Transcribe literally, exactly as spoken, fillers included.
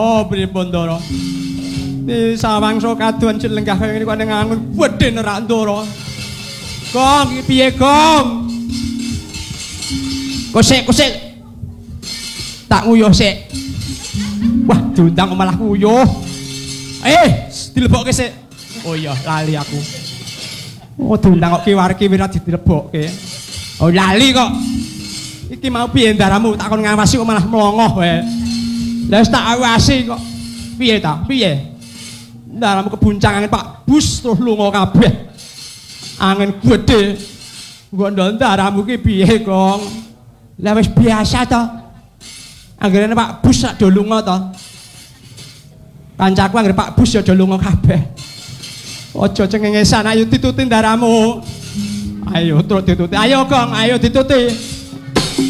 Oh, pripun Ndara? Ni sawangsa kaduan jelenggah kaya ngene kok ning angun gedhe nerak Ndara. Gong, iki piye, Gong? Kosek, kosek. Tak nguyuh sik. Wah, diundang malah nguyuh. Eh, dilebokke sik. Oh iya, lali aku. Oh, diundang kok kiwar-kiwir dilebokke. Oh, lali kok. Iki mau piye ndaramu takon ngawasi kok malah mlongoh wae. Lah wis tak awasi kok. Piye ta? Piye? Ndaramu kebuncang angin Pak Bus terus lunga kabeh. Angin gedhe. Nggo ndaramu ki piye, Gong? Lah wis biasa to. Anggerane Pak Bus sak do lunga to. Kancaku anggere Pak Bus ya do lunga kabeh. Aja cengengesan ayo dituti ndaramu. Ayo terus dituti. Ayo, Gong, ayo dituti.